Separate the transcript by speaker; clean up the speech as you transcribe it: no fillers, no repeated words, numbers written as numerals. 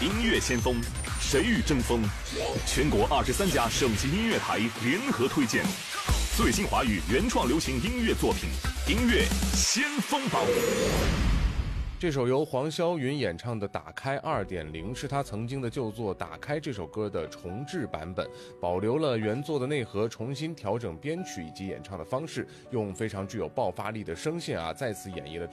Speaker 1: 音乐先锋，谁与争锋？全国23家省级音乐台联合推荐最新华语原创流行音乐作品，音乐先锋榜。
Speaker 2: 这首由黄霄云演唱的《打开 2.0》是他曾经的旧作《打开》这首歌的重制版本，保留了原作的内核，重新调整编曲以及演唱的方式，用非常具有爆发力的声线再次演绎了